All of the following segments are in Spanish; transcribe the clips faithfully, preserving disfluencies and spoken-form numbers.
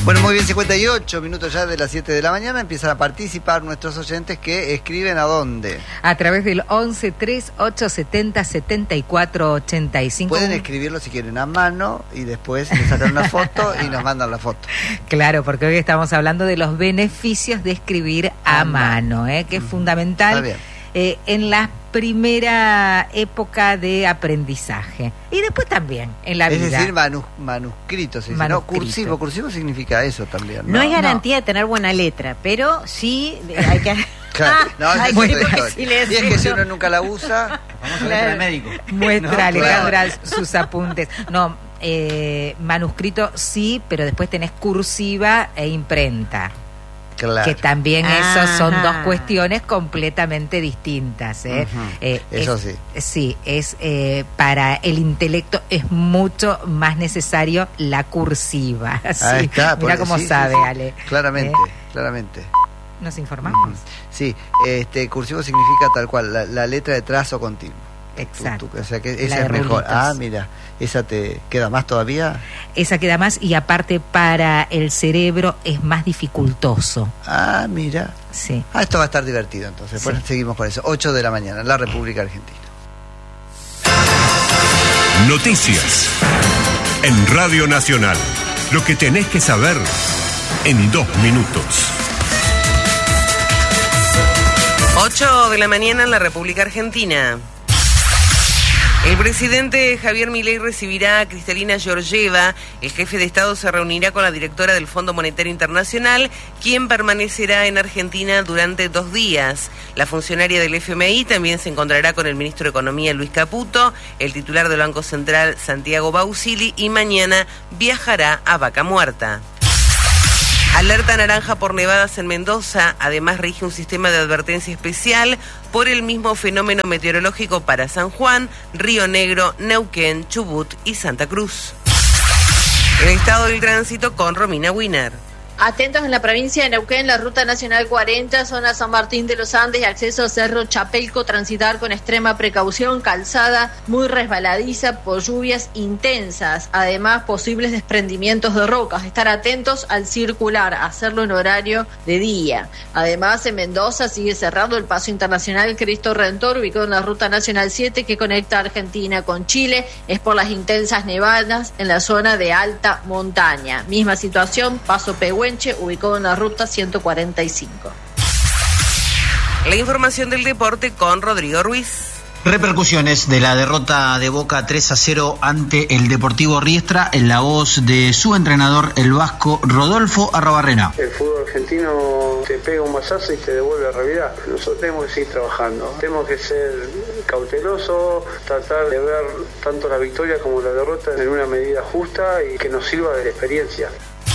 Bueno, muy bien, cincuenta y ocho minutos ya de las siete de la mañana. Empiezan a participar nuestros oyentes que escriben ¿a dónde? A través del once treinta y ocho setenta setenta y cuatro ochenta y cinco. Pueden escribirlo si quieren a mano y después le sacan una foto y nos mandan la foto. Claro, porque hoy estamos hablando de los beneficios de escribir a, a mano, mano ¿eh? que es mm. fundamental. Está bien. Eh, en la primera época de aprendizaje y después también en la es vida. Es decir, manus, manuscrito, se dice. Manuscrito. No, cursivo, cursivo significa eso también. No, no es garantía no. de tener buena letra, pero sí hay que... Claro, no, Ay, eso bueno, es si y le es que decimos. si uno nunca la usa, vamos a letra de médico. Muestra No, Alejandra claro. sus apuntes. No, eh, manuscrito sí, pero después tenés cursiva e imprenta. claro. Que también Ajá. eso son dos cuestiones completamente distintas. ¿eh? Uh-huh. Eh, Eso es, sí. Sí, es eh, para el intelecto es mucho más necesario la cursiva. Sí, Ahí está. mira por- cómo sí, sabe, sí, sí. Ale. Claramente, ¿Eh? claramente. Nos informamos. Uh-huh. Sí, este cursivo significa tal cual, la, la letra de trazo continuo. Exacto. Tú- tú- o sea que La esa de es mejor. rulitos. Ah, mira, esa te queda más todavía. Esa queda más y aparte para el cerebro es más dificultoso. Ah, mira. Sí. Ah, esto va a estar divertido entonces. Sí. Pues seguimos con eso. ocho de la mañana en la República Argentina. Noticias en Radio Nacional. Lo que tenés que saber en dos minutos. ocho de la mañana en la República Argentina. El presidente Javier Milei recibirá a Cristalina Georgieva. El jefe de Estado se reunirá con la directora del Fondo Monetario Internacional, quien permanecerá en Argentina durante dos días. La funcionaria del F M I también se encontrará con el ministro de Economía, Luis Caputo, el titular del Banco Central, Santiago Bausili, y mañana viajará a Vaca Muerta. Alerta naranja por nevadas en Mendoza. Además rige un sistema de advertencia especial por el mismo fenómeno meteorológico para San Juan, Río Negro, Neuquén, Chubut y Santa Cruz. El estado del tránsito con Romina Wiener. Atentos en la provincia de Neuquén, la ruta nacional cuarenta, zona San Martín de los Andes y acceso a Cerro Chapelco, transitar con extrema precaución, calzada muy resbaladiza por lluvias intensas, además posibles desprendimientos de rocas, estar atentos al circular, hacerlo en horario de día. Además en Mendoza sigue cerrado el paso internacional Cristo Redentor, ubicado en la ruta nacional siete que conecta Argentina con Chile, es por las intensas nevadas en la zona de alta montaña. Misma situación, paso Pehuenche, ubicado en la ruta ciento cuarenta y cinco. La información del deporte con Rodrigo Ruiz. Repercusiones de la derrota de Boca tres a cero ante el Deportivo Riestra en la voz de su entrenador, el vasco Rodolfo Arrobarrena. El fútbol argentino te pega un mazazo y te devuelve a la realidad. Nosotros tenemos que seguir trabajando, tenemos que ser cautelosos, tratar de ver tanto la victoria como la derrota en una medida justa y que nos sirva de experiencia.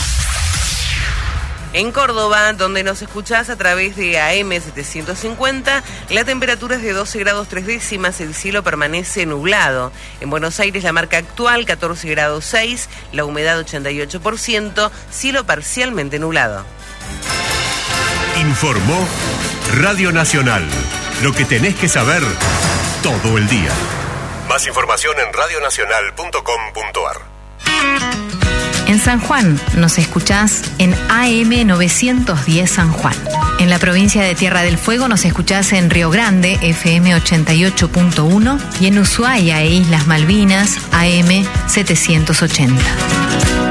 En Córdoba, donde nos escuchás a través de A M setecientos cincuenta, la temperatura es de doce grados tres décimas, el cielo permanece nublado. En Buenos Aires la marca actual catorce grados seis, la humedad ochenta y ocho por ciento, cielo parcialmente nublado. Informó Radio Nacional. Lo que tenés que saber todo el día. Más información en radio nacional punto com punto a r. En San Juan nos escuchás en A M novecientos diez San Juan. En la provincia de Tierra del Fuego nos escuchás en Río Grande, F M ochenta y ocho punto uno, y en Ushuaia e Islas Malvinas, A M setecientos ochenta.